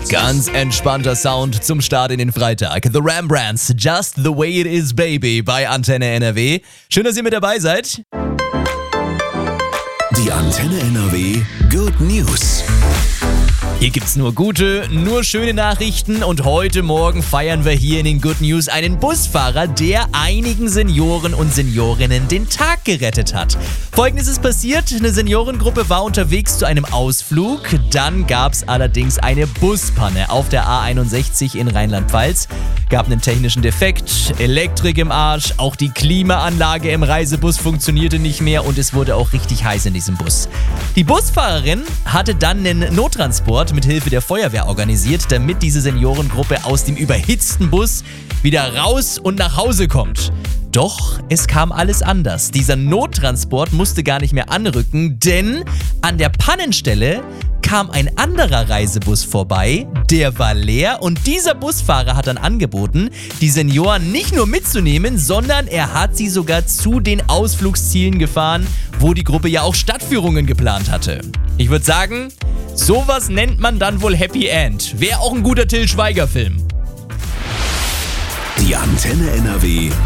Ganz entspannter Sound zum Start in den Freitag. The Rembrandts, Just the Way It Is Baby bei Antenne NRW. Schön, dass ihr mit dabei seid. Die Antenne NRW Good News. Hier gibt's nur gute, nur schöne Nachrichten und heute Morgen feiern wir hier in den Good News einen Busfahrer, der einigen Senioren und Seniorinnen den Tag gerettet hat. Folgendes ist passiert: Eine Seniorengruppe war unterwegs zu einem Ausflug, dann gab's allerdings eine Buspanne auf der A61 in Rheinland-Pfalz. Gab einen technischen Defekt, Elektrik im Arsch, auch die Klimaanlage im Reisebus funktionierte nicht mehr und es wurde auch richtig heiß in diesem Bus. Die Busfahrerin hatte dann einen Nottransport mit Hilfe der Feuerwehr organisiert, damit diese Seniorengruppe aus dem überhitzten Bus wieder raus und nach Hause kommt. Doch es kam alles anders. Dieser Nottransport musste gar nicht mehr anrücken, denn an der Pannenstelle kam ein anderer Reisebus vorbei, der war leer und dieser Busfahrer hat dann angeboten, die Senioren nicht nur mitzunehmen, sondern er hat sie sogar zu den Ausflugszielen gefahren, wo die Gruppe ja auch Stadtführungen geplant hatte. Ich würde sagen, sowas nennt man dann wohl Happy End. Wäre auch ein guter Till Schweiger-Film. Die Antenne NRW